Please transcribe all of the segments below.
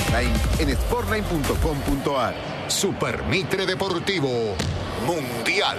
online en sportline.com.ar. Super Mitre Deportivo Mundial.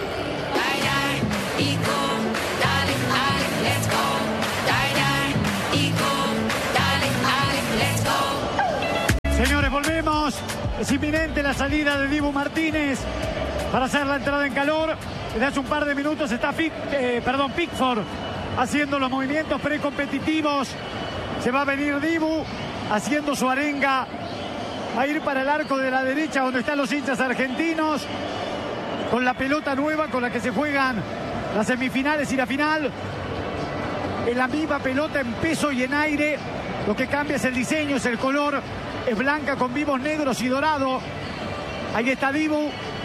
Señores, volvemos. Es inminente la salida de Dibu Martínez para hacer la entrada en calor. Desde hace un par de minutos está Pickford haciendo los movimientos precompetitivos. Se va a venir Dibu haciendo su arenga. Va a ir para el arco de la derecha donde están los hinchas argentinos. Con la pelota nueva con la que se juegan las semifinales y la final. En la misma pelota en peso y en aire. Lo que cambia es el diseño, es el color. Es blanca con vivos negros y dorado. Ahí está Dibu.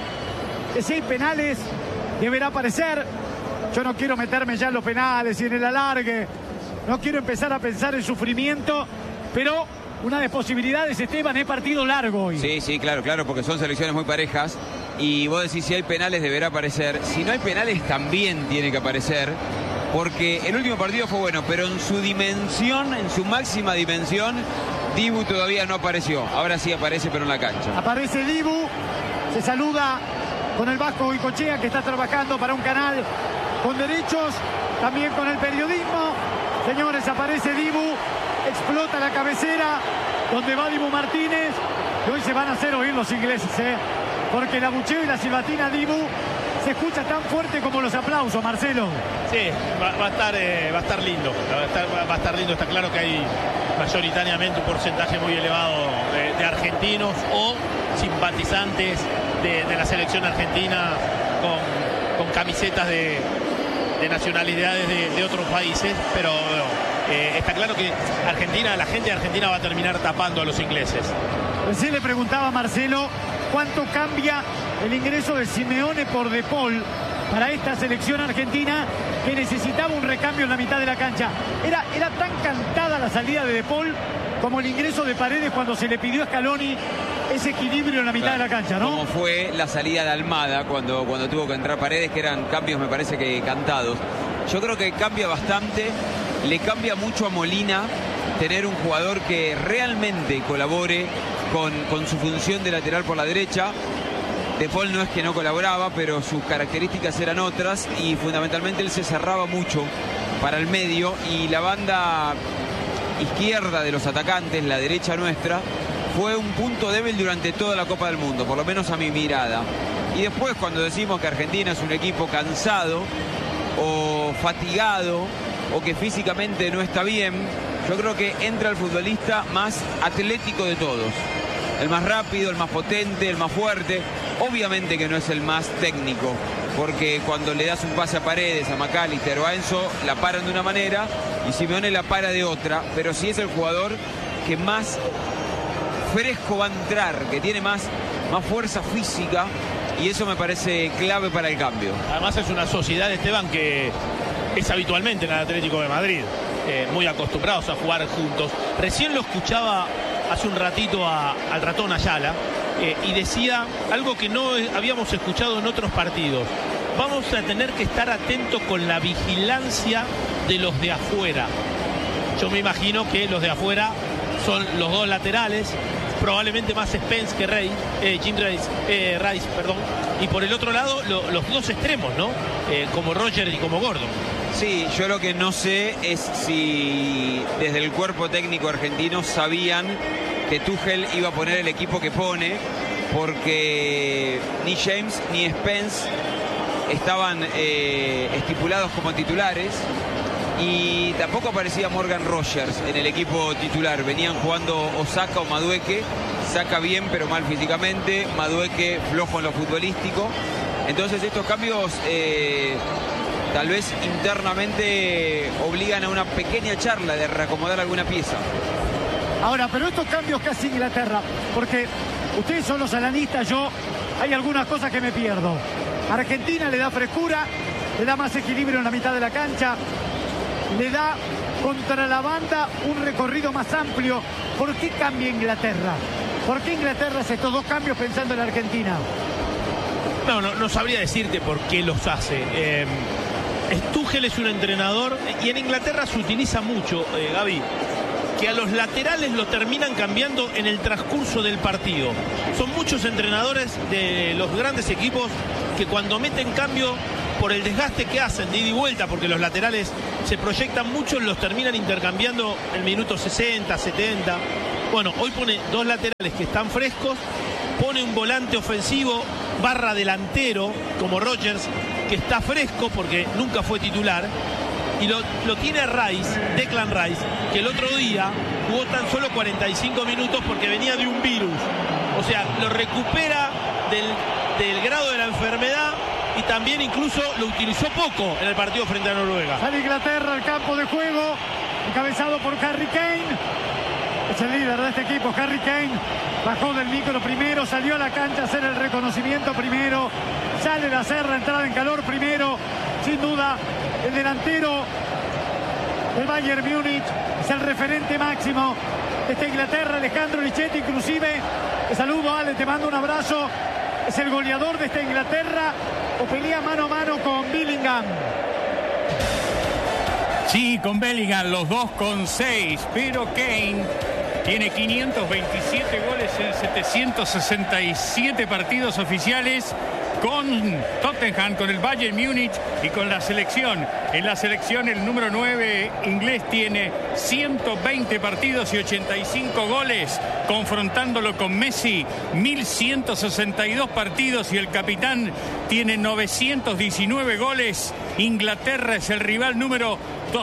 De 6 penales deberá aparecer. Yo no quiero meterme ya en los penales y en el alargue. No quiero empezar a pensar en sufrimiento. Pero una de posibilidades, Esteban, es partido largo hoy. Sí, claro, porque son selecciones muy parejas. Y vos decís, si hay penales deberá aparecer. Si no hay penales también tiene que aparecer. Porque el último partido fue bueno, pero en su dimensión, en su máxima dimensión, Dibu todavía no apareció. Ahora sí aparece, pero en la cancha. Aparece Dibu, se saluda con el Vasco Goicoechea, que está trabajando para un canal con derechos, también con el periodismo. Señores, aparece Dibu, explota la cabecera, donde va Dibu Martínez, y hoy se van a hacer oír los ingleses, porque el abucheo y la silbatina Dibu se escucha tan fuerte como los aplausos, Marcelo. Sí, va a estar lindo. Va a estar lindo. Está claro que hay mayoritariamente un porcentaje muy elevado de argentinos o simpatizantes de la selección argentina con camisetas de nacionalidades de otros países, pero está claro que la gente de Argentina va a terminar tapando a los ingleses. Recién le preguntaba a Marcelo cuánto cambia el ingreso de Simeone por De Paul para esta selección argentina, que necesitaba un recambio en la mitad de la cancha. Era tan cantada la salida de De Paul como el ingreso de Paredes cuando se le pidió a Scaloni ese equilibrio en la mitad de la cancha, ¿no? Como fue la salida de Almada cuando tuvo que entrar Paredes, que eran cambios, me parece que cantados. Yo creo que cambia bastante, le cambia mucho a Molina tener un jugador que realmente colabore con su función de lateral por la derecha. De Paul no es que no colaboraba, pero sus características eran otras y fundamentalmente él se cerraba mucho para el medio, y la banda izquierda de los atacantes, la derecha nuestra, fue un punto débil durante toda la Copa del Mundo, por lo menos a mi mirada. Y después, cuando decimos que Argentina es un equipo cansado o fatigado o que físicamente no está bien, yo creo que entra el futbolista más atlético de todos. El más rápido, el más potente, el más fuerte. Obviamente que no es el más técnico, porque cuando le das un pase a Paredes, a McAllister o a Enzo, la paran de una manera y Simeone la para de otra, pero sí es el jugador que más fresco va a entrar, que tiene más fuerza física, y eso me parece clave para el cambio. Además es una sociedad, Esteban, que es habitualmente en el Atlético de Madrid, muy acostumbrados a jugar juntos. Recién lo escuchaba hace un ratito al ratón Ayala, y decía algo que no habíamos escuchado en otros partidos. Vamos a tener que estar atentos con la vigilancia de los de afuera. Yo me imagino que los de afuera son los dos laterales, probablemente más Spence que Rice, y por el otro lado los dos extremos, ¿no? Como Roger y como Gordon. Sí, yo lo que no sé es si desde el cuerpo técnico argentino sabían que Tuchel iba a poner el equipo que pone, porque ni James ni Spence estaban estipulados como titulares, y tampoco aparecía Morgan Rogers en el equipo titular. Venían jugando Osaka o Madueke. Saka bien pero mal físicamente, Madueke flojo en lo futbolístico. Entonces estos cambios tal vez internamente obligan a una pequeña charla de reacomodar alguna pieza. Ahora, pero estos cambios que hace Inglaterra, porque ustedes son los analistas, hay algunas cosas que me pierdo. Argentina le da frescura, le da más equilibrio en la mitad de la cancha, le da contra la banda un recorrido más amplio. ¿Por qué cambia Inglaterra? ¿Por qué Inglaterra hace estos dos cambios pensando en la Argentina? No sabría decirte por qué los hace. Tuchel es un entrenador, y en Inglaterra se utiliza mucho, Gaby, que a los laterales lo terminan cambiando en el transcurso del partido. Son muchos entrenadores de los grandes equipos que cuando meten cambio por el desgaste que hacen de ida y vuelta, porque los laterales se proyectan mucho, los terminan intercambiando en minutos 60, 70. Bueno, hoy pone dos laterales que están frescos, pone un volante ofensivo barra delantero como Rodgers, que está fresco porque nunca fue titular, y lo tiene Rice, Declan Rice, que el otro día jugó tan solo 45 minutos porque venía de un virus. O sea, lo recupera del grado de la enfermedad y también incluso lo utilizó poco en el partido frente a Noruega. Sale Inglaterra al campo de juego, encabezado por Harry Kane. Es el líder de este equipo, Harry Kane. Bajó del micro primero, salió a la cancha a hacer el reconocimiento primero, sale de hacer la entrada en calor primero. Sin duda, el delantero del Bayern Múnich es el referente máximo de esta Inglaterra, Alejandro Lichetti. Inclusive, te saludo, Ale, te mando un abrazo. Es el goleador de esta Inglaterra, o pelea mano a mano con Bellingham. Sí, con Bellingham, los dos con 6, pero Kane tiene 527 goles en 767 partidos oficiales con Tottenham, con el Bayern Múnich y con la selección. En la selección el número 9 inglés tiene 120 partidos y 85 goles, confrontándolo con Messi, 1162 partidos y el capitán tiene 919 goles. Inglaterra es el rival número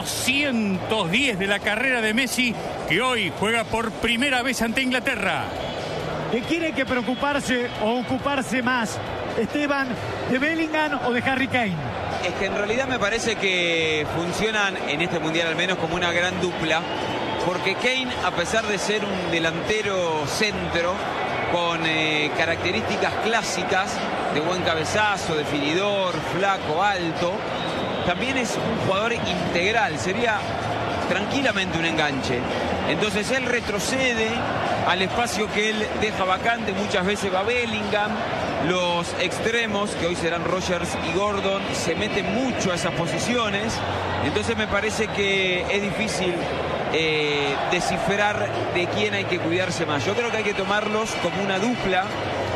210 de la carrera de Messi, que hoy juega por primera vez ante Inglaterra. ¿De quién hay que preocuparse o ocuparse más, Esteban, de Bellingham o de Harry Kane? Es que en realidad me parece que funcionan en este mundial al menos como una gran dupla, porque Kane, a pesar de ser un delantero centro con características clásicas de buen cabezazo, definidor, flaco, alto, también es un jugador integral, sería tranquilamente un enganche. Entonces él retrocede al espacio que él deja vacante, muchas veces va Bellingham. Los extremos, que hoy serán Rodgers y Gordon, se meten mucho a esas posiciones. Entonces me parece que es difícil descifrar de quién hay que cuidarse más. Yo creo que hay que tomarlos como una dupla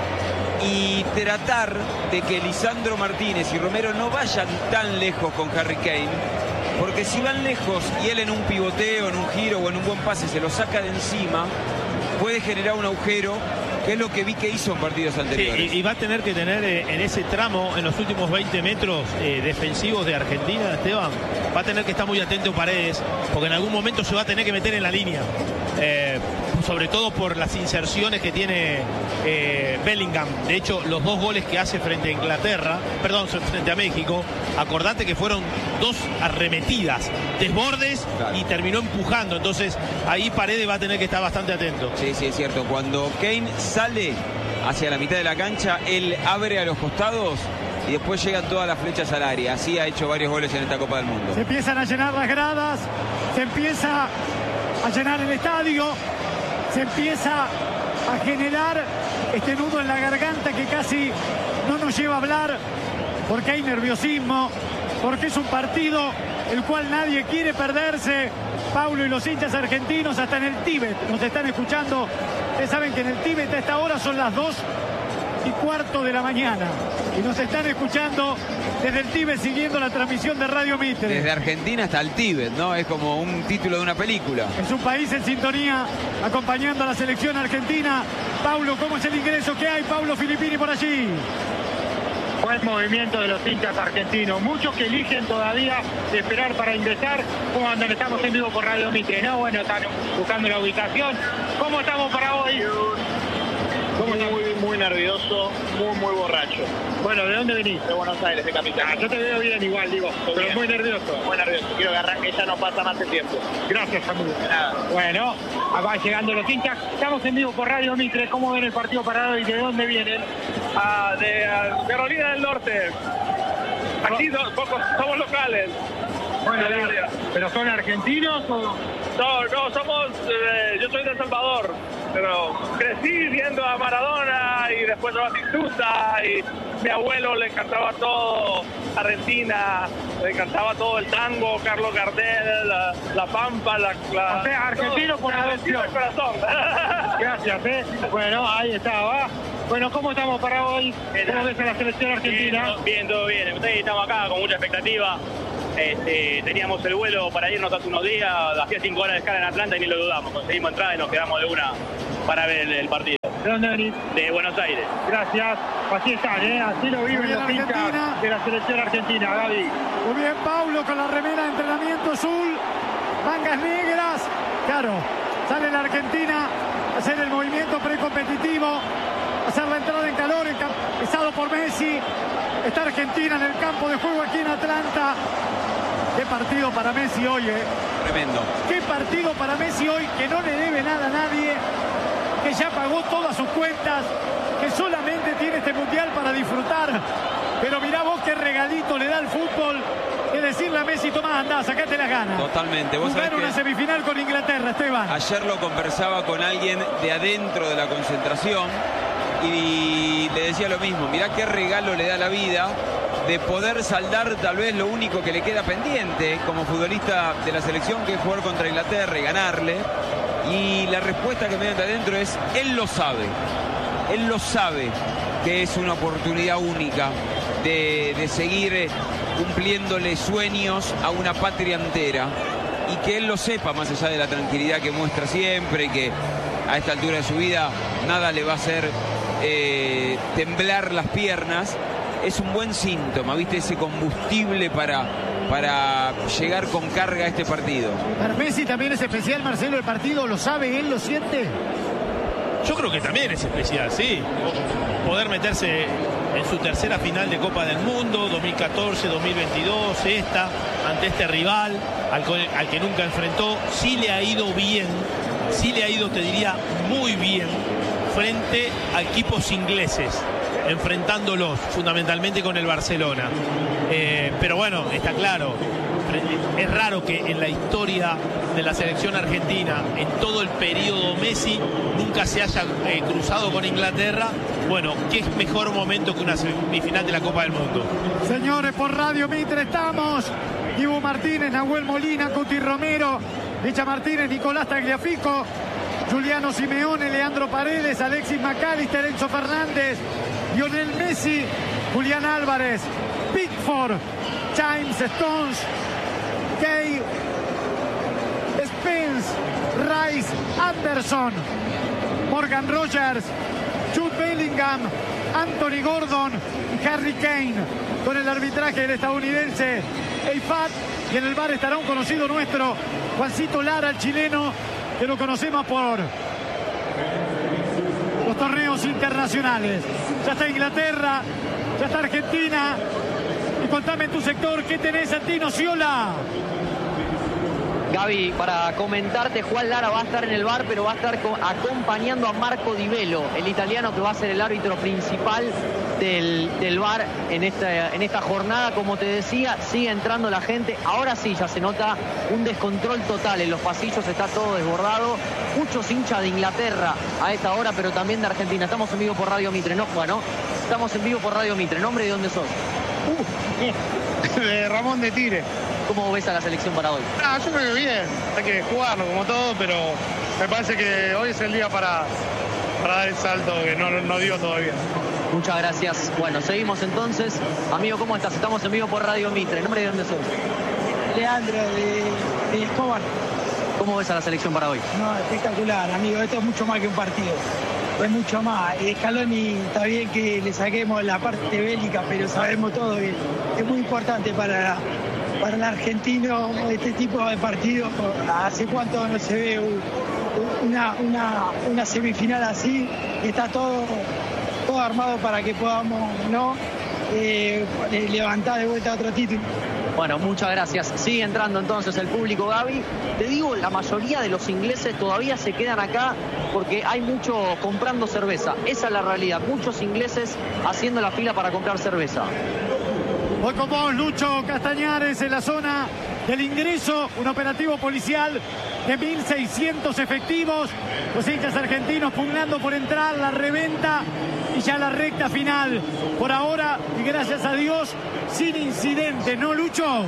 y tratar de que Lisandro Martínez y Romero no vayan tan lejos con Harry Kane, porque si van lejos y él en un pivoteo, en un giro o en un buen pase se lo saca de encima, puede generar un agujero, que es lo que vi que hizo en partidos anteriores. Sí, y va a tener que tener en ese tramo, en los últimos 20 metros defensivos de Argentina, Esteban, va a tener que estar muy atento Paredes, porque en algún momento se va a tener que meter en la línea. Sobre todo por las inserciones que tiene Bellingham. De hecho, los dos goles que hace frente a Inglaterra, perdón, frente a México, acordate que fueron dos arremetidas, desbordes, claro, y terminó empujando. Entonces, ahí Paredes va a tener que estar bastante atento. Sí, sí, es cierto. Cuando Kane sale hacia la mitad de la cancha, él abre a los costados y después llegan todas las flechas al área. Así ha hecho varios goles en esta Copa del Mundo. Se empiezan a llenar las gradas, se empieza a llenar el estadio, se empieza a generar este nudo en la garganta que casi no nos lleva a hablar, porque hay nerviosismo, porque es un partido el cual nadie quiere perderse. Paulo, y los hinchas argentinos hasta en el Tíbet nos están escuchando. Ustedes saben que en el Tíbet a esta hora son las 2:15 de la mañana y nos están escuchando desde el Tíbet, siguiendo la transmisión de Radio Mitre. Desde Argentina hasta el Tíbet, ¿no? Es como un título de una película. Es un país en sintonía, acompañando a la selección argentina. Paulo, ¿cómo es el ingreso que hay? Paulo Filippini por allí. Buen movimiento de los hinchas argentinos. Muchos que eligen todavía esperar para ingresar. ¿Cómo andan? Estamos en vivo por Radio Mitre, ¿no? Bueno, están buscando la ubicación. ¿Cómo estamos para hoy? Muy nervioso, muy borracho. Bueno, ¿de dónde venís? De Buenos Aires, de capital. Yo te veo bien igual, digo, pero bien. muy nervioso. Muy nervioso. Quiero que arranque, ya no pasa más el tiempo. Gracias, amigo. Nada. Bueno, acá llegando los hinchas. Estamos en vivo por Radio Mitre. ¿Cómo ven el partido para hoy? ¿De dónde vienen? De Carolina del Norte. Aquí somos locales. Bueno, ¿pero son argentinos o...? No, somos, yo soy de El Salvador, pero crecí viendo a Maradona y después a Batistuta, y mi abuelo le encantaba todo Argentina, le encantaba todo el tango, Carlos Gardel, la Pampa, O sea, argentino por adopción. El corazón. Gracias, Bueno, ahí estaba. Bueno, ¿cómo estamos para hoy? ¿Cómo ves a la selección argentina? Bien, todo bien. Estamos acá con mucha expectativa. Teníamos el vuelo para irnos hace unos días, hacía 5 horas de escala en Atlanta y ni lo dudamos. Conseguimos entrada y nos quedamos de una para ver el partido. ¿De dónde venís? De Buenos Aires. Gracias. Así están, así lo viven los hinchas de la selección argentina, Gaby. Muy bien, Paulo, con la remera de entrenamiento azul, mangas negras. Claro, sale la Argentina a hacer el movimiento precompetitivo, a hacer la entrada en calor, encabezado por Messi. Está Argentina en el campo de juego aquí en Atlanta. Qué partido para Messi hoy, Tremendo. Qué partido para Messi hoy, que no le debe nada a nadie, que ya pagó todas sus cuentas, que solamente tiene este mundial para disfrutar. Pero mirá vos qué regalito le da el fútbol, es decirle a Messi: tomá, andá, sacate las ganas. Totalmente. ¿Vos Jugar sabés una que semifinal con Inglaterra, Esteban? ayer lo conversaba con alguien de adentro de la concentración y le decía lo mismo? Mirá qué regalo le da la vida de poder saldar tal vez lo único que le queda pendiente como futbolista de la selección, que es jugar contra Inglaterra y ganarle. Y la respuesta que me dan de adentro es: él lo sabe que es una oportunidad única de seguir cumpliéndole sueños a una patria entera, y que él lo sepa, más allá de la tranquilidad que muestra siempre, que a esta altura de su vida nada le va a hacer temblar las piernas. Es un buen síntoma, ¿viste? Ese combustible para llegar con carga a este partido. Para Messi también es especial, Marcelo, el partido. ¿Lo sabe él? ¿Lo siente? Yo creo que también es especial, sí. Poder meterse en su tercera final de Copa del Mundo, 2014, 2022, ante este rival al que nunca enfrentó. Sí le ha ido bien, te diría, muy bien, frente a equipos ingleses, enfrentándolos fundamentalmente con el Barcelona. Pero bueno, está claro, es raro que en la historia de la selección argentina, en todo el periodo Messi, nunca se haya cruzado con Inglaterra. Bueno, qué mejor momento que una semifinal de la Copa del Mundo. Señores, por Radio Mitre estamos. Dibu Martínez, Nahuel Molina, Cuti Romero, Licha Martínez, Nicolás Tagliafico, Juliano Simeone, Leandro Paredes, Alexis McAllister, Enzo Fernández, Lionel Messi, Julián Álvarez, Pickford, James Stones, Kay, Spence, Rice, Anderson, Morgan Rogers, Jude Bellingham, Anthony Gordon y Harry Kane, con el arbitraje del estadounidense Eifat, y en el bar estará un conocido nuestro, Juancito Lara, el chileno, que lo conocemos por los torneos internacionales. Ya está Inglaterra, ya está Argentina. Y contame en tu sector, ¿qué tenés, Santino Sciola? Gaby, para comentarte, Juan Lara va a estar en el bar, pero va a estar acompañando a Marco Di Velo, el italiano que va a ser el árbitro principal del bar en esta jornada. Como te decía, sigue entrando la gente. Ahora sí, ya se nota un descontrol total en los pasillos, está todo desbordado. Muchos hinchas de Inglaterra a esta hora, pero también de Argentina. Estamos en vivo por Radio Mitre, ¿no, Juan? ¿No? Estamos en vivo por Radio Mitre. ¿Nombre de dónde sos? De Ramón de Tigre. ¿Cómo ves a la selección para hoy? Yo creo que bien, hay que jugarlo como todo, pero me parece que hoy es el día para dar el salto que no dio todavía. Muchas gracias. Bueno, seguimos entonces. Amigo, ¿cómo estás? Estamos en vivo por Radio Mitre. ¿Nombre de dónde sos? Leandro, de Escobar. ¿Cómo ves a la selección para hoy? No, espectacular, amigo. Esto es mucho más que un partido. Es mucho más. Scaloni, está bien que le saquemos la parte bélica, pero sabemos todo bien. Es muy importante para el argentino este tipo de partidos. ¿Hace cuánto no se ve una semifinal así? Está todo armado para que podamos levantar de vuelta otro título. Bueno, muchas gracias. Sigue entrando entonces el público, Gaby. Te digo, la mayoría de los ingleses todavía se quedan acá porque hay muchos comprando cerveza. Esa es la realidad. Muchos ingleses haciendo la fila para comprar cerveza. Voy con vos, Lucho Castañares, en la zona del ingreso. Un operativo policial de 1.600 efectivos. Los hinchas argentinos pugnando por entrar, la reventa y ya la recta final. Por ahora, y gracias a Dios, sin incidente, ¿no, Lucho?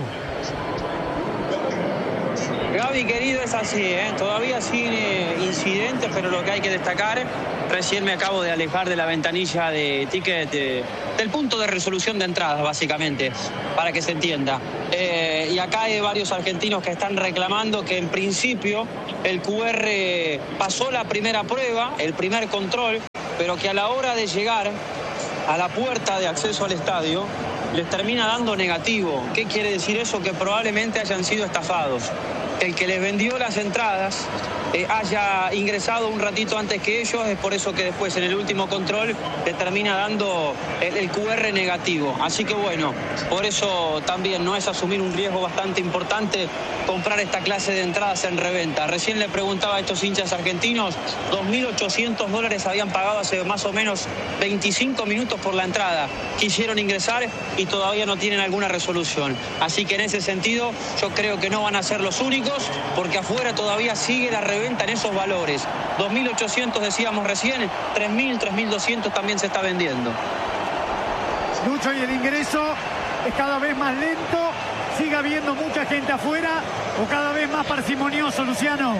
Gaby, querido, es así, todavía sin incidentes, pero lo que hay que destacar, recién me acabo de alejar de la ventanilla de ticket del punto de resolución de entradas, básicamente, para que se entienda. Y acá hay varios argentinos que están reclamando que en principio el QR pasó la primera prueba, el primer control, pero que a la hora de llegar a la puerta de acceso al estadio les termina dando negativo. ¿Qué quiere decir eso? Que probablemente hayan sido estafados. El que les vendió las entradas haya ingresado un ratito antes que ellos, es por eso que después en el último control le termina dando el QR negativo. Así que bueno, por eso también no es asumir un riesgo bastante importante comprar esta clase de entradas en reventa. Recién le preguntaba a estos hinchas argentinos, $2.800 habían pagado hace más o menos 25 minutos por la entrada. Quisieron ingresar y todavía no tienen alguna resolución. Así que en ese sentido yo creo que no van a ser los únicos, porque afuera todavía sigue la reventa en esos valores. 2.800 decíamos recién, 3.000, 3.200 también se está vendiendo. Lucho, y el ingreso es cada vez más lento, sigue habiendo mucha gente afuera o cada vez más parsimonioso, Luciano.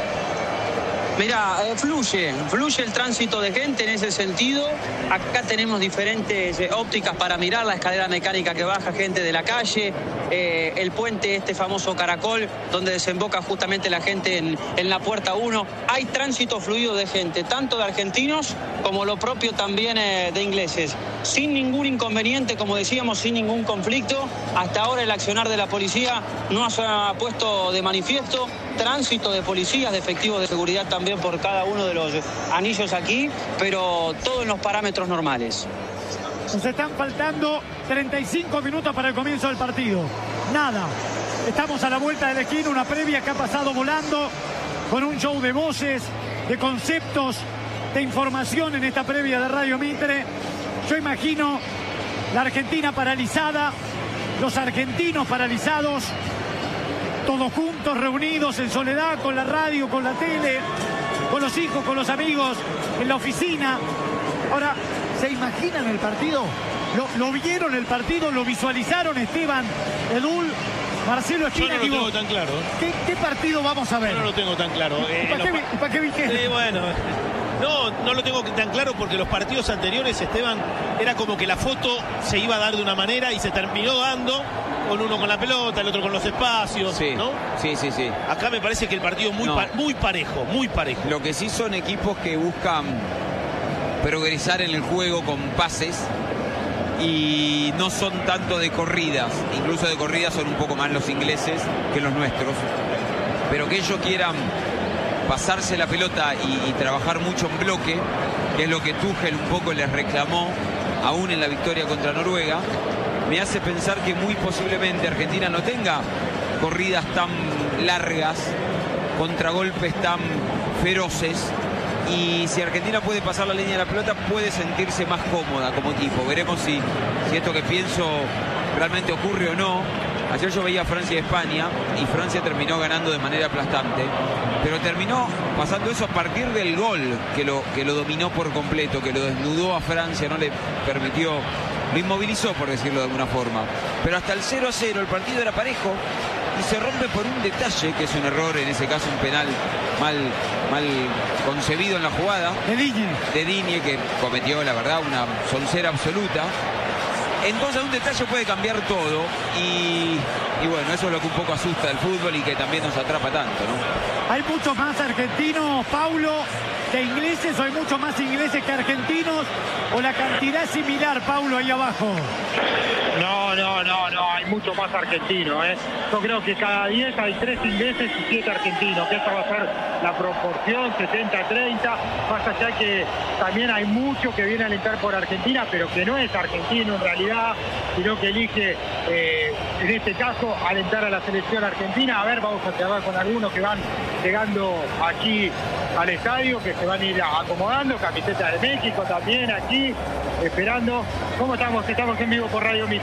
Mira, fluye el tránsito de gente en ese sentido. Acá tenemos diferentes ópticas para mirar, la escalera mecánica que baja gente de la calle, el puente, este famoso caracol, donde desemboca justamente la gente en la puerta 1. Hay tránsito fluido de gente, tanto de argentinos como lo propio también de ingleses. Sin ningún inconveniente, como decíamos, sin ningún conflicto. Hasta ahora el accionar de la policía no se ha puesto de manifiesto. Tránsito de policías, de efectivos de seguridad también por cada uno de los anillos aquí, pero todo en los parámetros normales. Nos están faltando 35 minutos para el comienzo del partido. Nada. Estamos a la vuelta de la esquina, una previa que ha pasado volando con un show de voces, de conceptos, de información en esta previa de Radio Mitre. Yo imagino la Argentina paralizada, los argentinos paralizados, todos juntos, reunidos en soledad, con la radio, con la tele, con los hijos, con los amigos, en la oficina. Ahora, ¿se imaginan el partido? ¿Lo vieron el partido? ¿Lo visualizaron, Esteban, Edul, Marcelo Esquina? Yo no lo tengo tan claro. ¿Qué partido vamos a ver? Yo no lo tengo tan claro. ¿Para qué viste? Bueno, no lo tengo tan claro porque los partidos anteriores, Esteban, era como que la foto se iba a dar de una manera y se terminó dando con uno con la pelota, el otro con los espacios, sí, ¿no? Sí. Acá me parece que el partido es muy parejo. Lo que sí son equipos que buscan progresar en el juego con pases y no son tanto de corridas. Incluso de corridas son un poco más los ingleses que los nuestros. Pero que ellos quieran pasarse la pelota y trabajar mucho en bloque, que es lo que Tuchel un poco les reclamó aún en la victoria contra Noruega, me hace pensar que muy posiblemente Argentina no tenga corridas tan largas, contragolpes tan feroces, y si Argentina puede pasar la línea de la pelota puede sentirse más cómoda como equipo. Veremos si esto que pienso realmente ocurre o no. Ayer yo veía Francia y España y Francia terminó ganando de manera aplastante, pero terminó pasando eso a partir del gol que lo dominó por completo, que lo desnudó a Francia, no le permitió, lo inmovilizó, por decirlo de alguna forma. Pero hasta el 0-0 el partido era parejo y se rompe por un detalle, que es un error, en ese caso un penal mal concebido en la jugada de Digne, que cometió, la verdad, una soncera absoluta. Entonces un detalle puede cambiar todo y bueno, eso es lo que un poco asusta del fútbol y que también nos atrapa tanto, ¿no? ¿Hay muchos más argentinos, Paulo, que ingleses, o hay muchos más ingleses que argentinos, o la cantidad es similar, Paulo, ahí abajo? No, hay mucho más argentinos, Yo creo que cada 10 hay 3 ingleses y 7 argentinos, que esa va a ser la proporción, 70-30, más allá que también hay mucho que viene a alentar por Argentina, pero que no es argentino en realidad, sino que elige, en este caso, alentar a la selección argentina. A ver, vamos a quedar con algunos que van llegando aquí al estadio, que se van a ir acomodando, camiseta de México también aquí, esperando. ¿Cómo estamos? Estamos en vivo por Radio Mitre. ¿De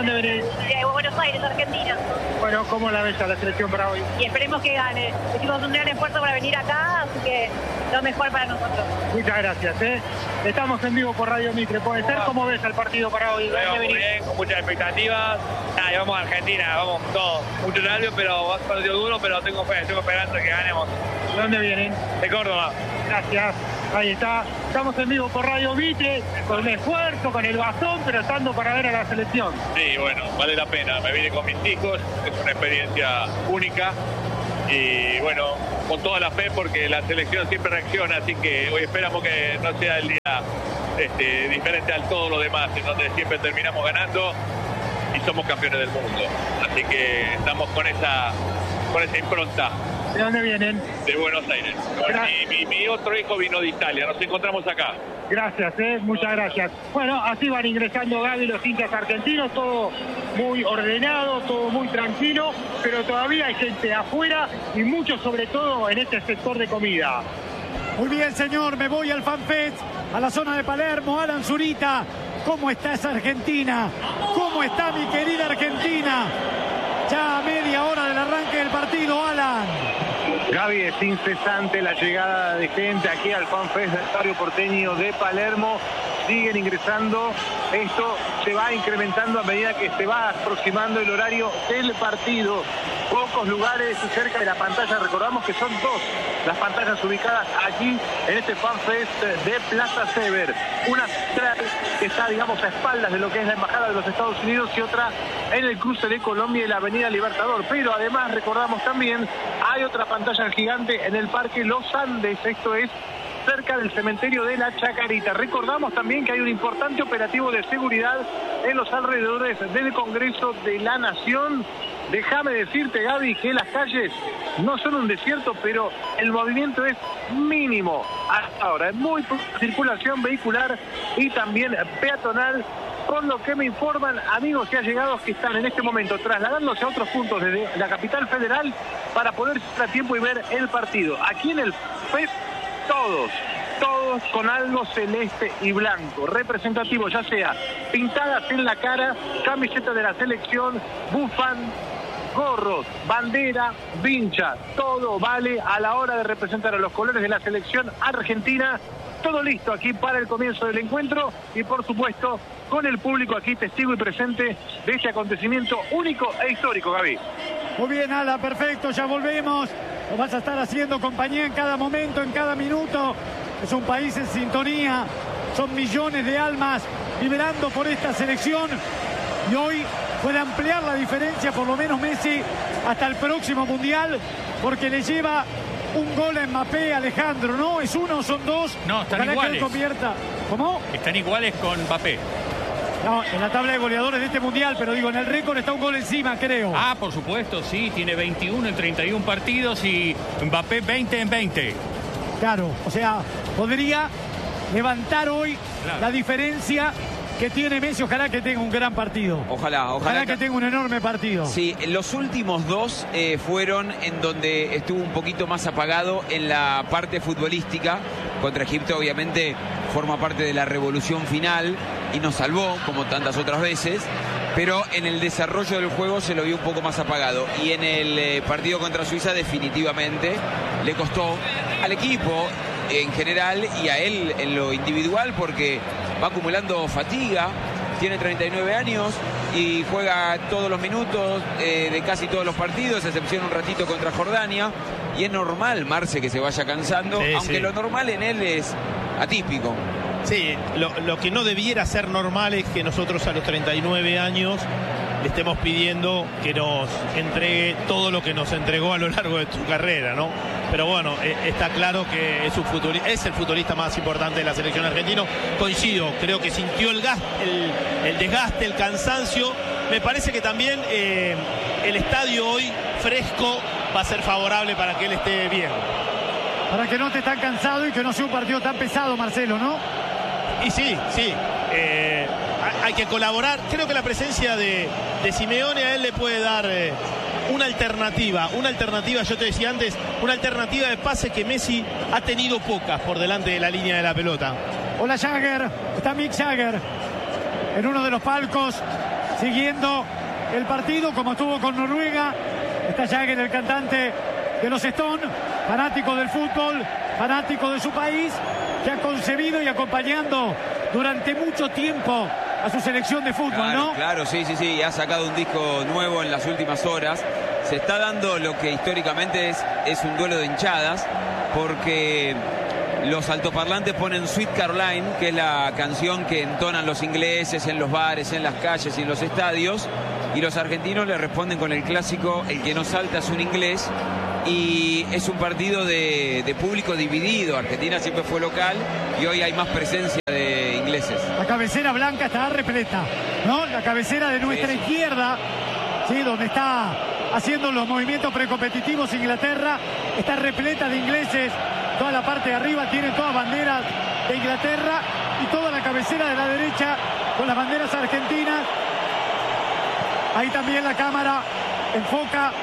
dónde venís? De Buenos Aires, Argentina. Bueno, ¿cómo la ves a la selección para hoy? Y esperemos que gane. Hicimos un gran esfuerzo para venir acá, así que lo mejor para nosotros. Muchas gracias. Estamos en vivo por Radio Mitre. ¿Puede ser? ¿Cómo ves el partido para hoy? Veo muy bien, con muchas expectativas. Y vamos a Argentina, vamos todos. Mucho nervio, pero va a ser un partido duro, pero tengo fe, tengo esperanza de que ganemos. ¿De dónde vienen? De Córdoba. Gracias. Ahí está. Estamos en vivo por Radio Mitre, con el esfuerzo, con el bastón, pero estando para ver a la selección. Sí, bueno, vale la pena. Me vine con mis hijos, es una experiencia única. Y bueno, con toda la fe, porque la selección siempre reacciona, así que hoy esperamos que no sea el día diferente a todos los demás, en donde siempre terminamos ganando y somos campeones del mundo. Así que estamos con esa impronta. ¿De dónde vienen? De Buenos Aires. Mi otro hijo vino de Italia, nos encontramos acá. Gracias, muchas gracias. Bueno, así van ingresando, Gaby, los hinchas argentinos, todo muy ordenado, todo muy tranquilo, pero todavía hay gente afuera y mucho sobre todo en este sector de comida. Muy bien, señor, me voy al FanFest, a la zona de Palermo. Alan Zurita, ¿cómo está esa Argentina? ¿Cómo está mi querida Argentina? Ya a media hora del arranque del partido, Alan. Gaby, es incesante la llegada de gente aquí al FanFest del Estadio Porteño de Palermo. Siguen ingresando. Esto se va incrementando a medida que se va aproximando el horario del partido. Pocos lugares cerca de la pantalla. Recordamos que son dos las pantallas ubicadas aquí en este FanFest de Plaza Sever. Una que está, digamos, a espaldas de lo que es la Embajada de los Estados Unidos y otra en el cruce de Colombia y la Avenida Libertador. Pero además recordamos también hay otra pantalla gigante en el Parque Los Andes. Esto es cerca del cementerio de la Chacarita. Recordamos también que hay un importante operativo de seguridad en los alrededores del Congreso de la Nación. Déjame decirte, Gaby, que las calles no son un desierto, pero el movimiento es mínimo hasta ahora. Es muy poca circulación vehicular y también peatonal, con lo que me informan amigos y allegados que están en este momento trasladándose a otros puntos de la capital federal para poder estar a tiempo y ver el partido. Aquí en el FES, todos con algo celeste y blanco, representativo, ya sea pintadas en la cara, camiseta de la selección, bufán, gorros, bandera, vincha, todo vale a la hora de representar a los colores de la selección argentina. Todo listo aquí para el comienzo del encuentro y por supuesto con el público aquí testigo y presente de este acontecimiento único e histórico, Gaby. Muy bien, Ala, perfecto, ya volvemos. Nos vas a estar haciendo compañía en cada momento, en cada minuto. Es un país en sintonía, son millones de almas vibrando por esta selección y hoy puede ampliar la diferencia, por lo menos Messi, hasta el próximo Mundial, porque le lleva un gol a Mbappé, Alejandro, ¿no? ¿Es uno o son dos? No, están iguales. ¿Cómo? Están iguales con Mbappé. No, en la tabla de goleadores de este Mundial, pero digo, en el récord está un gol encima, creo. Ah, por supuesto, sí, tiene 21 en 31 partidos y Mbappé 20 en 20. Claro, o sea, podría levantar hoy la diferencia que tiene Messi. Ojalá que tenga un gran partido. Ojalá que tenga un enorme partido. Sí, los últimos dos fueron en donde estuvo un poquito más apagado en la parte futbolística. Contra Egipto, obviamente, forma parte de la revolución final y nos salvó, como tantas otras veces. Pero en el desarrollo del juego se lo vio un poco más apagado. Y en el partido contra Suiza, definitivamente, le costó al equipo en general y a él en lo individual, porque va acumulando fatiga, tiene 39 años y juega todos los minutos de casi todos los partidos, a excepción un ratito contra Jordania, y es normal, Marce, que se vaya cansando, sí, aunque sí. Lo normal en él es atípico. Sí, lo que no debiera ser normal es que nosotros a los 39 años le estemos pidiendo que nos entregue todo lo que nos entregó a lo largo de su carrera, ¿no? Pero bueno, está claro que es el futbolista más importante de la selección argentina. Coincido, creo que sintió el desgaste, el cansancio. Me parece que también el estadio hoy fresco va a ser favorable para que él esté bien. Para que no esté tan cansado y que no sea un partido tan pesado, Marcelo, ¿no? Y sí. Hay que colaborar. Creo que la presencia de Simeone a él le puede dar una alternativa, yo te decía antes, una alternativa de pase que Messi ha tenido pocas por delante de la línea de la pelota. Hola, Jagger. Está Mick Jagger en uno de los palcos. siguiendo el partido como estuvo con Noruega. Está Jagger, el cantante de los Stones, fanático del fútbol, fanático de su país, que ha concebido y acompañando durante mucho tiempo a su selección de fútbol, claro, ¿no? Claro, sí, y ha sacado un disco nuevo en las últimas horas. Se está dando lo que históricamente es un duelo de hinchadas, porque los altoparlantes ponen Sweet Caroline, que es la canción que entonan los ingleses en los bares, en las calles y en los estadios, y los argentinos le responden con el clásico El que no salta es un inglés. Y es un partido de público dividido. Argentina siempre fue local y hoy hay más presencia de ingleses. La cabecera blanca está repleta, ¿no? La cabecera de nuestra izquierda, ¿sí? Donde está haciendo los movimientos precompetitivos Inglaterra, está repleta de ingleses. Toda la parte de arriba tiene todas banderas de Inglaterra y toda la cabecera de la derecha con las banderas argentinas. Ahí también la cámara enfoca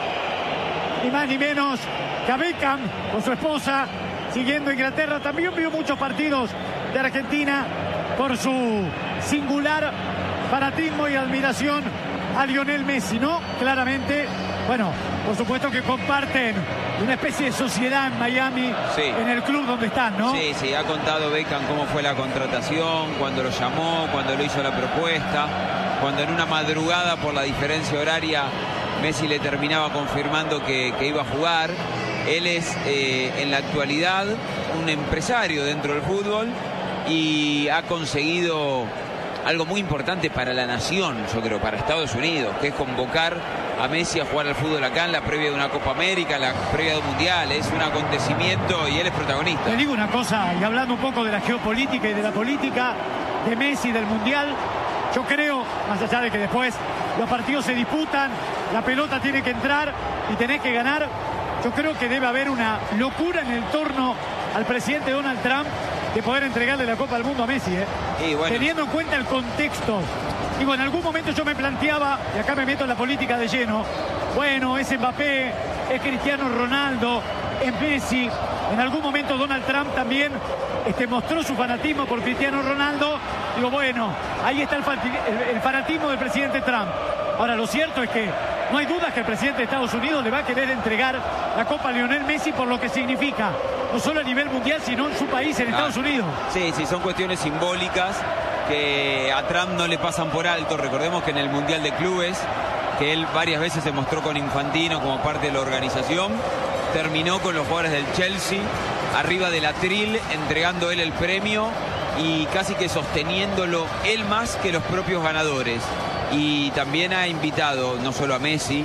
ni más ni menos que a Beckham con su esposa siguiendo Inglaterra. También vio muchos partidos de Argentina por su singular fanatismo y admiración a Lionel Messi, ¿no? Claramente, bueno, por supuesto que comparten una especie de sociedad en Miami, sí, en el club donde están, ¿no? Sí, ha contado Beckham cómo fue la contratación, cuando lo llamó, cuando le hizo la propuesta, cuando en una madrugada por la diferencia horaria Messi le terminaba confirmando que iba a jugar. Él es en la actualidad un empresario dentro del fútbol y ha conseguido algo muy importante para la nación, yo creo, para Estados Unidos, que es convocar a Messi a jugar al fútbol acá en la previa de una Copa América, en la previa de un Mundial. Es un acontecimiento y él es protagonista. Te digo una cosa, y hablando un poco de la geopolítica y de la política de Messi, del Mundial, yo creo, más allá de que después los partidos se disputan, la pelota tiene que entrar y tenés que ganar, yo creo que debe haber una locura en el torno al presidente Donald Trump de poder entregarle la Copa del Mundo a Messi, ¿eh? Y bueno, teniendo en cuenta el contexto. Digo, en algún momento yo me planteaba, y acá me meto en la política de lleno, bueno, es Mbappé, es Cristiano Ronaldo, es Messi. En algún momento Donald Trump también mostró su fanatismo por Cristiano Ronaldo. Digo, bueno, ahí está el fanatismo del presidente Trump. Ahora, lo cierto es que no hay dudas que el presidente de Estados Unidos le va a querer entregar la Copa a Lionel Messi por lo que significa, no solo a nivel mundial, sino en su país, en Estados Unidos. Sí, son cuestiones simbólicas que a Trump no le pasan por alto. Recordemos que en el Mundial de Clubes, que él varias veces se mostró con Infantino como parte de la organización, terminó con los jugadores del Chelsea arriba del atril, entregando él el premio y casi que sosteniéndolo él más que los propios ganadores. Y también ha invitado no solo a Messi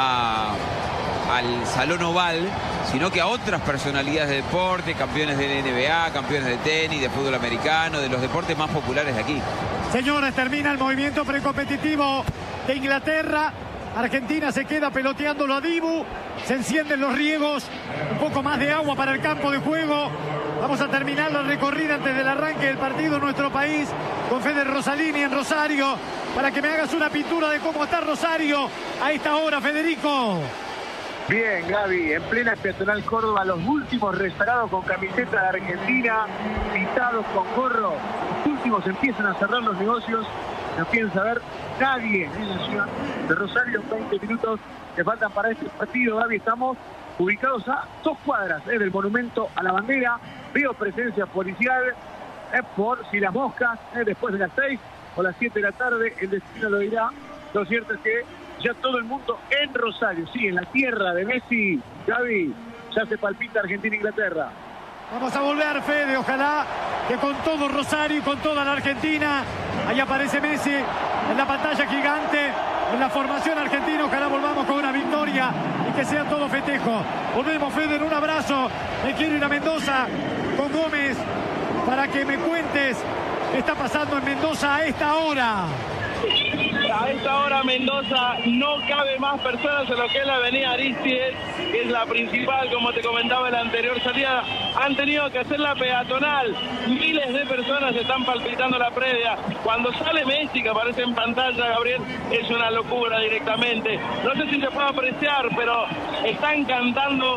al Salón Oval, sino que a otras personalidades de deporte, campeones de NBA, campeones de tenis, de fútbol americano, de los deportes más populares de aquí. Señores, termina el movimiento precompetitivo de Inglaterra. Argentina se queda peloteándolo a Dibu. Se encienden los riegos. Un poco más de agua para el campo de juego. Vamos a terminar la recorrida antes del arranque del partido en nuestro país con Fede Rosalini en Rosario, para que me hagas una pintura de cómo está Rosario a esta hora, Federico. Bien, Gaby, en plena peatonal Córdoba, los últimos rezagados con camiseta de Argentina, pintados con gorro. Los últimos empiezan a cerrar los negocios. No quieren saber nadie en la ciudad de Rosario. 20 minutos que faltan para este partido, Gaby. Estamos ubicados a 2 cuadras del monumento a la bandera. Veo presencia policial por si las moscas, después de las 6 o las 7 de la tarde, el destino lo dirá. Lo cierto es que ya todo el mundo en Rosario, sí, en la tierra de Messi, Gaby, ya se palpita Argentina-Inglaterra. Vamos a volver, Fede, ojalá que con todo Rosario y con toda la Argentina, ahí aparece Messi en la pantalla gigante, en la formación argentina, ojalá volvamos con una victoria y que sea todo festejo. Volvemos, Fede, en un abrazo. Me quiero ir a Mendoza con Gómez para que me cuentes qué está pasando en Mendoza a esta hora. A esta hora Mendoza no cabe más personas en lo que es la avenida Aristides, que es la principal, como te comentaba en la anterior salida. Han tenido que hacer la peatonal. Miles de personas están palpitando la previa. Cuando sale Messi, que aparece en pantalla, Gabriel, es una locura directamente. No sé si se puede apreciar, pero están cantando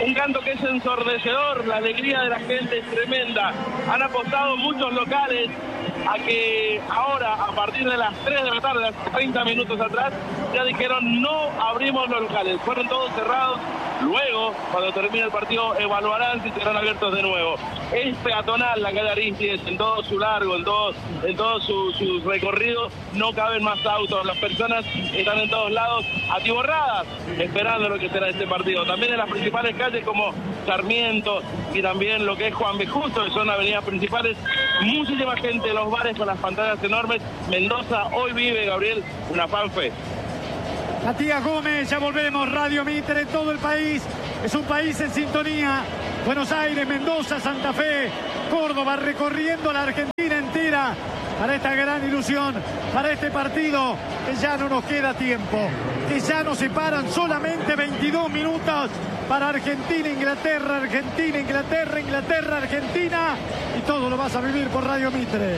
un canto que es ensordecedor, la alegría de la gente es tremenda. Han apostado muchos locales a que ahora, a partir de las 3 de la tarde, 30 minutos atrás, ya dijeron no abrimos los locales, fueron todos cerrados. Luego, cuando termine el partido, evaluarán si serán abiertos de nuevo. Es peatonal la calle Aristides en todo su largo, en todo su recorrido, no caben más autos, las personas están en todos lados atiborradas, esperando lo que será este partido. También en las principales calles como Sarmiento y también lo que es Juan B. Justo, que son avenidas principales, muchísima gente en los bares con las pantallas enormes. Mendoza hoy vive, Gabriel, una fanfest. Matías Gómez, ya volvemos. Radio Mitre, todo el país. Es un país en sintonía. Buenos Aires, Mendoza, Santa Fe, Córdoba, recorriendo la Argentina entera para esta gran ilusión, para este partido que ya no nos queda tiempo, que ya nos separan solamente 22 minutos para Argentina, Inglaterra, Argentina, Inglaterra, Inglaterra, Argentina, y todo lo vas a vivir por Radio Mitre.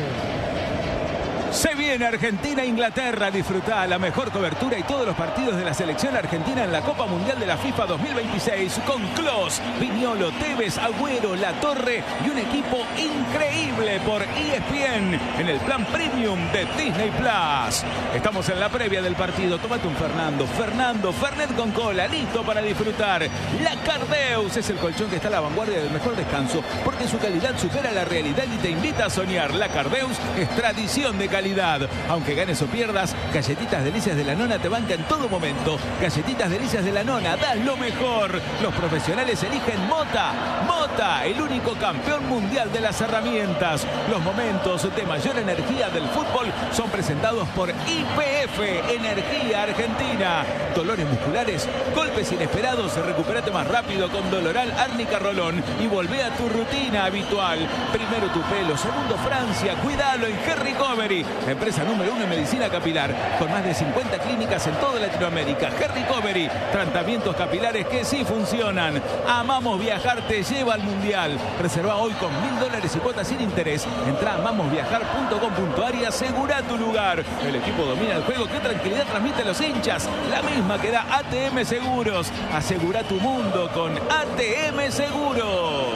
Se viene Argentina-Inglaterra, disfrutá la mejor cobertura y todos los partidos de la selección argentina en la Copa Mundial de la FIFA 2026 con Klose, Viñolo, Tevez, Agüero, La Torre y un equipo increíble por ESPN en el plan premium de Disney Plus. Estamos en la previa del partido. Tómate un Fernet con cola, listo para disfrutar. La Cardeus es el colchón que está a la vanguardia del mejor descanso porque su calidad supera la realidad y te invita a soñar. La Cardeus es tradición de calidad. Aunque ganes o pierdas, Galletitas Delicias de la Nona te banca en todo momento. Galletitas Delicias de la Nona, das lo mejor. Los profesionales eligen Mota. Mota, el único campeón mundial de las herramientas. Los momentos de mayor energía del fútbol son presentados por YPF, Energía Argentina. Dolores musculares, golpes inesperados, recupérate más rápido con Doloral Árnica Rolón y volvé a tu rutina habitual. Primero tu pelo, segundo Francia, cuídalo en Hair Recovery. La empresa número 1 en medicina capilar, con más de 50 clínicas en toda Latinoamérica. Hair Recovery, tratamientos capilares que sí funcionan. Amamos Viajar te lleva al Mundial. Reserva hoy con $1.000 y cuotas sin interés. Entra a amamosviajar.com.ar y asegura tu lugar. El equipo domina el juego. ¿Qué tranquilidad transmite a los hinchas? La misma que da ATM Seguros. Asegura tu mundo con ATM Seguros.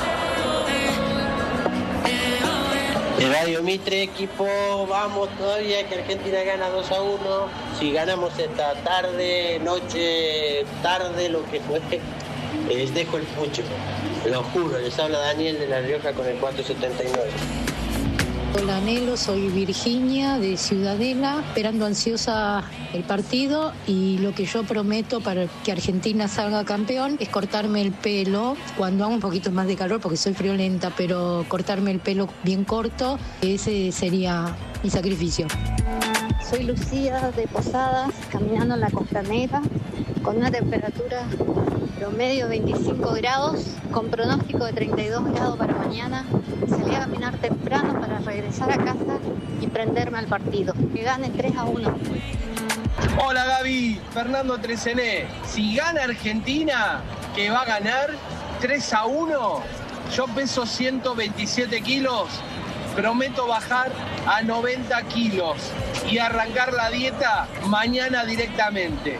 Radio Mitre, equipo, vamos todavía que Argentina gana 2-1. Si ganamos esta tarde, noche, tarde, lo que fuere, les dejo el pucho. Lo juro, les habla Daniel de La Rioja con el 479. Hola Nelo, soy Virginia de Ciudadela, esperando ansiosa el partido y lo que yo prometo para que Argentina salga campeón es cortarme el pelo cuando haga un poquito más de calor porque soy friolenta, pero cortarme el pelo bien corto, ese sería mi sacrificio. Soy Lucía de Posadas, caminando en la Costanera con una temperatura promedio de 25 grados, con pronóstico de 32 grados para mañana. Salí a caminar temprano para regresar a casa y prenderme al partido. Que gane 3-1. Hola Gaby, Fernando Tresené. Si gana Argentina, que va a ganar 3-1, yo peso 127 kilos, prometo bajar a 90 kilos y arrancar la dieta mañana directamente.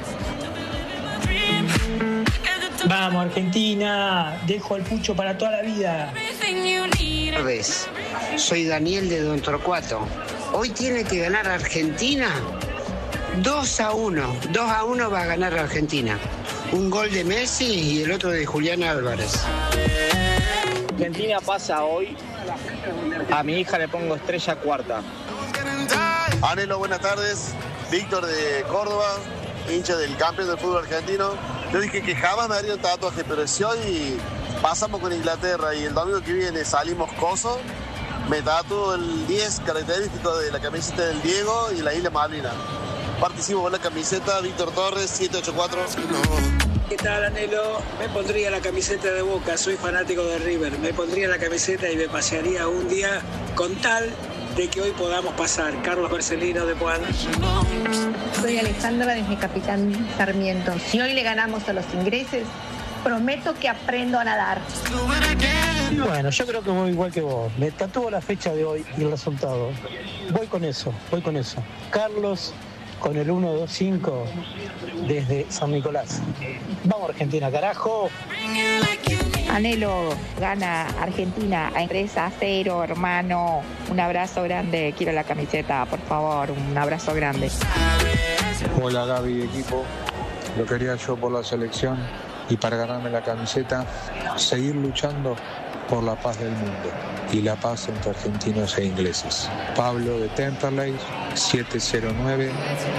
Vamos Argentina, dejo el pucho para toda la vida. Buenas tardes, soy Daniel de Don Torcuato. Hoy tiene que ganar Argentina 2-1. 2-1 va a ganar Argentina. Un gol de Messi y el otro de Julián Álvarez. Argentina pasa hoy. A mi hija le pongo estrella cuarta. Anelo, buenas tardes. Víctor de Córdoba, hincha del campeón del fútbol argentino. Yo dije que jamás me haría un tatuaje, pero si hoy pasamos con Inglaterra y el domingo que viene salimos coso, me tatúo el 10 característico de la camiseta del Diego y la Isla Malvina. Participo con la camiseta Víctor Torres 784. ¿Qué tal, Anelo? Me pondría la camiseta de Boca, soy fanático de River. Me pondría la camiseta y me pasearía un día con tal de que hoy podamos pasar. Carlos Marcelino de Puan. Soy Alejandra desde Capitán Sarmiento. Si hoy le ganamos a los ingleses, prometo que aprendo a nadar. Bueno, yo creo que voy igual que vos. Me tatúo la fecha de hoy y el resultado. Voy con eso. Carlos con el 125 desde San Nicolás. Vamos Argentina, carajo. Anhelo, gana Argentina a 3-0, hermano. Un abrazo grande, quiero la camiseta, por favor, un abrazo grande. Hola Gaby, equipo. Lo quería yo por la selección y para ganarme la camiseta, seguir luchando por la paz del mundo y la paz entre argentinos e ingleses. Pablo de Temperley, 709.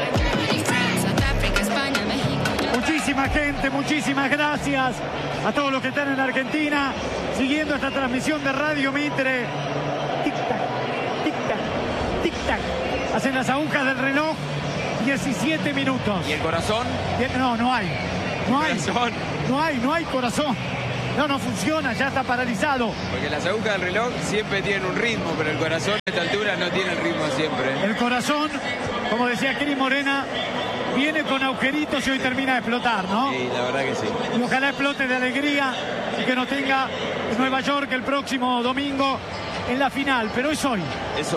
Muchísima gente, muchísimas gracias a todos los que están en Argentina siguiendo esta transmisión de Radio Mitre. Tic-tac, tic-tac, tic-tac. Hacen las agujas del reloj, 17 minutos. ¿Y el corazón? No hay. No hay corazón. No funciona, ya está paralizado. Porque las agujas del reloj siempre tienen un ritmo, pero el corazón a esta altura no tiene el ritmo siempre. El corazón, como decía Cris Morena, viene con agujeritos y hoy termina de explotar, ¿no? Sí, la verdad que sí. Y ojalá explote de alegría y que nos tenga en Nueva York el próximo domingo en la final. Pero es hoy.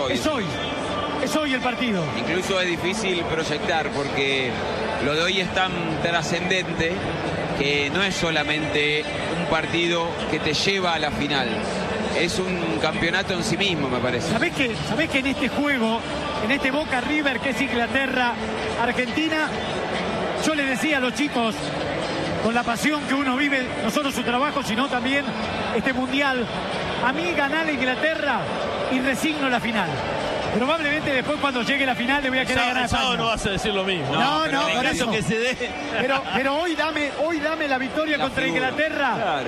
Es hoy el partido. Incluso es difícil proyectar porque lo de hoy es tan trascendente que no es solamente un partido que te lleva a la final. Es un campeonato en sí mismo, me parece. ¿Sabés que en este juego, en este Boca River que es Inglaterra, Argentina, yo les decía a los chicos, con la pasión que uno vive, no solo su trabajo, sino también este mundial, a mí ganar a Inglaterra y resigno la final. Probablemente después cuando llegue la final le voy a querer ganar a España. No vas a decir lo mismo. No, por eso que se dé. Pero hoy dame la victoria contra Inglaterra. Claro.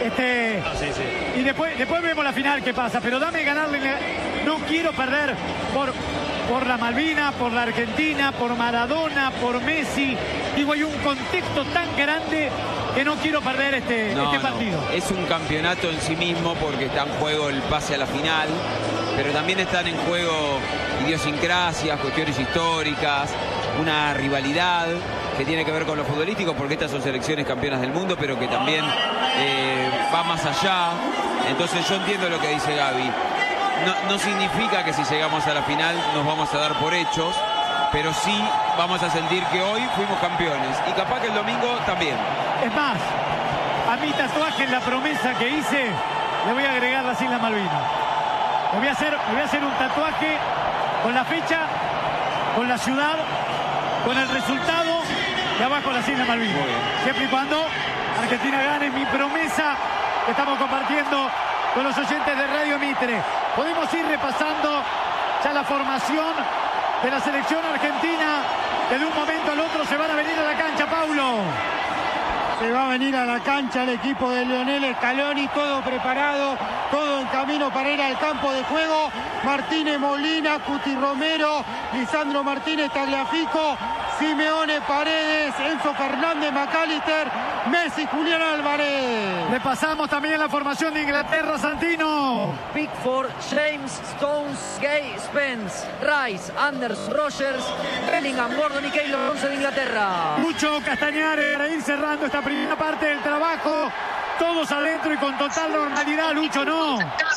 Sí. Y después vemos la final qué pasa. Pero dame ganarle. No quiero perder por la Malvina, por la Argentina, por Maradona, por Messi. Digo, hay un contexto tan grande que no quiero perder este partido. Es un campeonato en sí mismo porque está en juego el pase a la final, pero también están en juego idiosincrasias, cuestiones históricas, una rivalidad que tiene que ver con lo futbolístico, porque estas son selecciones campeonas del mundo, pero que también va más allá. Entonces yo entiendo lo que dice Gaby. No significa que si llegamos a la final nos vamos a dar por hechos, pero sí vamos a sentir que hoy fuimos campeones y capaz que el domingo también. Es más, a mi tatuaje en la promesa que hice le voy a agregar las Islas Malvinas. Me voy a hacer un tatuaje con la fecha, con la ciudad, con el resultado y abajo las Islas Malvinas. Siempre y cuando Argentina gane, mi promesa que estamos compartiendo con los oyentes de Radio Mitre. Podemos ir repasando ya la formación de la selección argentina, que de un momento al otro se van a venir a la cancha, Paulo. Se va a venir a la cancha el equipo de Lionel Scaloni, todo preparado, todo en camino para ir al campo de juego. Martínez Molina, Cuti Romero, Lisandro Martínez Tagliafico, Simeone Paredes, Enzo Fernández McAllister, Messi, Julián Álvarez. Le pasamos también la formación de Inglaterra, Santino. Pickford, James, Stones, Gay, Spence, Rice, Anderson, Rogers, Bellingham, Gordon y Keylor, 11 de Inglaterra. Lucho Castañares para ir cerrando esta primera parte del trabajo. Todos adentro y con total normalidad, Lucho, ¿no?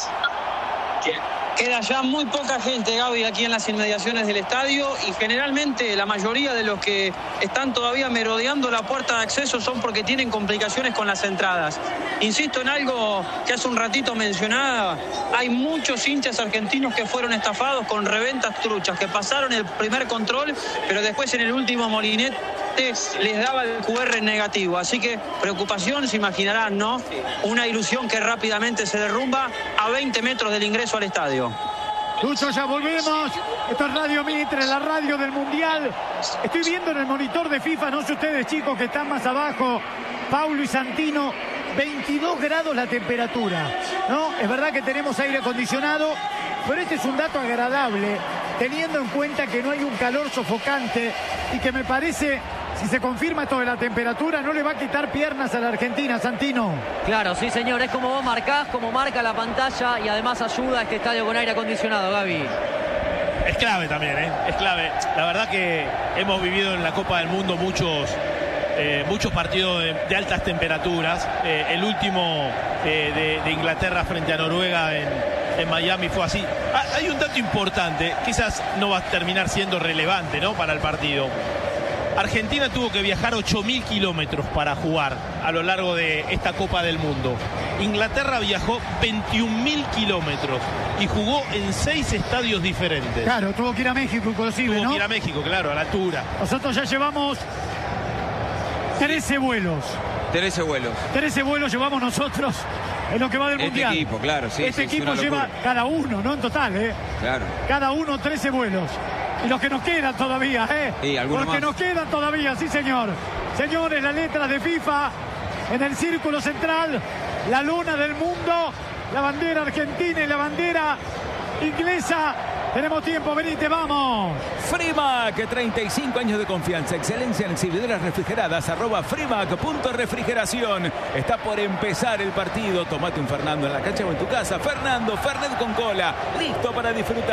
Queda ya muy poca gente, Gaby, aquí en las inmediaciones del estadio y generalmente la mayoría de los que están todavía merodeando la puerta de acceso son porque tienen complicaciones con las entradas. Insisto en algo que hace un ratito mencionaba, hay muchos hinchas argentinos que fueron estafados con reventas truchas, que pasaron el primer control, pero después en el último molinete les daba el QR negativo. Así que preocupación, se imaginarán, ¿no? Una ilusión que rápidamente se derrumba a 20 metros del ingreso al estadio. Lucho, ya volvemos. Esto es Radio Mitre, la radio del Mundial. Estoy viendo en el monitor de FIFA, no sé ustedes, chicos, que están más abajo, Paulo y Santino, 22 grados la temperatura, ¿no? Es verdad que tenemos aire acondicionado, pero este es un dato agradable, teniendo en cuenta que no hay un calor sofocante y que me parece, si se confirma esto de la temperatura, no le va a quitar piernas a la Argentina, Santino. Claro, sí señor, es como vos marcás, como marca la pantalla y además ayuda a este estadio con aire acondicionado, Gaby. Es clave también, es clave. La verdad que hemos vivido en la Copa del Mundo muchos partidos de altas temperaturas. El último de Inglaterra frente a Noruega en Miami fue así. Hay un dato importante, quizás no va a terminar siendo relevante, ¿no?, para el partido. Argentina tuvo que viajar 8.000 kilómetros para jugar a lo largo de esta Copa del Mundo. Inglaterra viajó 21.000 kilómetros y jugó en 6 estadios diferentes. Claro, tuvo que ir a México, inclusive, Tuvo que ir a México, claro, a la altura. Nosotros ya llevamos 13 vuelos. 13 vuelos. 13 vuelos llevamos nosotros en lo que va del Mundial. Este equipo, claro, sí. Este equipo lleva cada uno, no en total, ¿eh? Claro. Cada uno 13 vuelos. Y los que nos quedan todavía, ¿eh? Sí, algunos los que nos quedan todavía, sí, señor. Señores, las letras de FIFA en el círculo central, la luna del mundo, la bandera argentina y la bandera inglesa. Tenemos tiempo, venite, vamos. Frimac, 35 años de confianza, excelencia en exhibidoras refrigeradas, @frimac.refrigeración. Está por empezar el partido. Tomate un Fernando en la cancha o en tu casa. Fernando, Fernet con cola, listo para disfrutar.